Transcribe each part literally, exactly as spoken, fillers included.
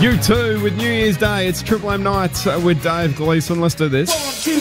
You too with New Year's Day. It's Triple M Night with Dave Gleeson. Let's do this.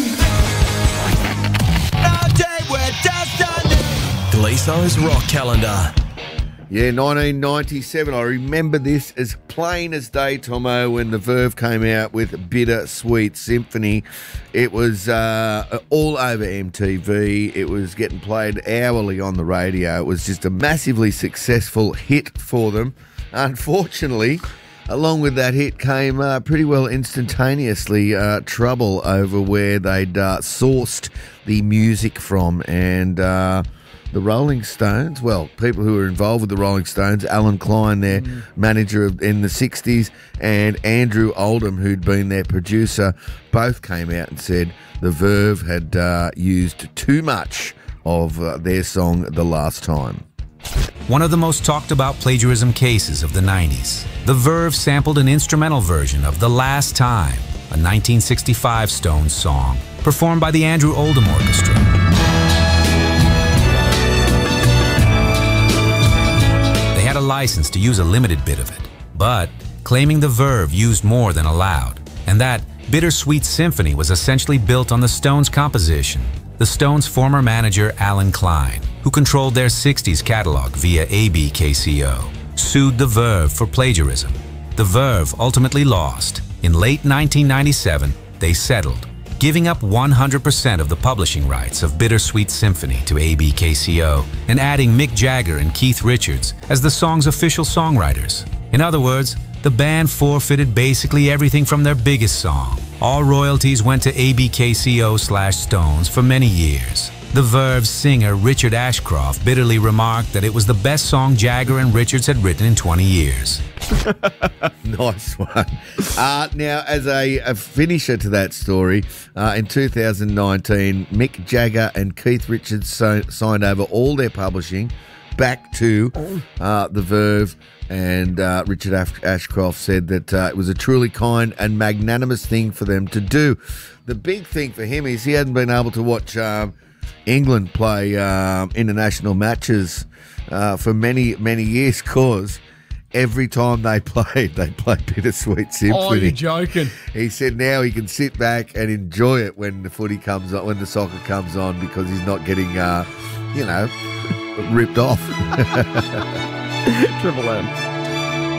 Gleeson's Rock Calendar. Yeah, nineteen ninety-seven. I remember this as plain as day, Tomo, when the Verve came out with Bittersweet Symphony. It was uh, all over M T V. It was getting played hourly on the radio. It was just a massively successful hit for them. Unfortunately, along with that hit came uh, pretty well instantaneously uh, trouble over where they'd uh, sourced the music from. And uh, the Rolling Stones, well, people who were involved with the Rolling Stones, Alan Klein, their mm. manager of, in the sixties, and Andrew Oldham, who'd been their producer, both came out and said the Verve had uh, used too much of uh, their song The Last Time. One of the most talked about plagiarism cases of the nineties. The Verve sampled an instrumental version of The Last Time, a nineteen sixty-five Stones song, performed by the Andrew Oldham Orchestra. They had a license to use a limited bit of it, but claiming the Verve used more than allowed, and that Bittersweet Symphony was essentially built on the Stones' composition. The Stones' former manager, Alan Klein, who controlled their sixties catalog via A B K C O, sued the Verve for plagiarism. The Verve ultimately lost. In late nineteen ninety-seven, they settled, giving up one hundred percent of the publishing rights of Bittersweet Symphony to A B K C O and adding Mick Jagger and Keith Richards as the song's official songwriters. In other words, the band forfeited basically everything from their biggest song. All royalties went to A B K C O slash Stones for many years. The Verve's singer Richard Ashcroft bitterly remarked that it was the best song Jagger and Richards had written in twenty years. Nice one. Uh, now, as a, a finisher to that story, uh, in two thousand nineteen, Mick Jagger and Keith Richards so, signed over all their publishing back to uh, the Verve, and uh, Richard Ashcroft said that uh, it was a truly kind and magnanimous thing for them to do. The big thing for him is he hadn't been able to watch um, England play um, international matches uh, for many, many years, because every time they played, they played Bittersweet Symphony. Oh, you're joking. He said now he can sit back and enjoy it when the footy comes on, when the soccer comes on, because he's not getting, uh, you know, ripped off. Triple M.